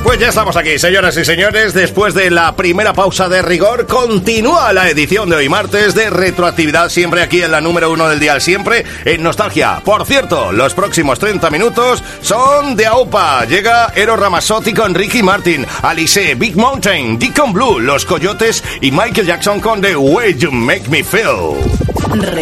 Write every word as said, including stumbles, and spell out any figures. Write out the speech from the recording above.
Pues ya estamos aquí, señoras y señores. Después de la primera pausa de rigor, continúa la edición de hoy martes de Retroactividad, siempre aquí en la número uno del dial, siempre en Nostalgia. Por cierto, los próximos treinta minutos son de AUPA. Llega Eros Ramazzotti con Ricky Martin, Alice, Big Mountain, Deacon Blue, Los Coyotes y Michael Jackson con The Way You Make Me Feel.